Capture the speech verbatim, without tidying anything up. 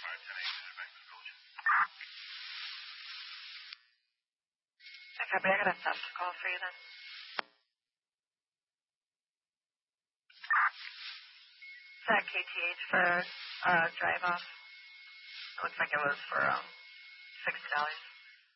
Okay, but I got a stuff to call for you then. Is that K T H for uh, drive off? It looks like it was for um, sixty dollars.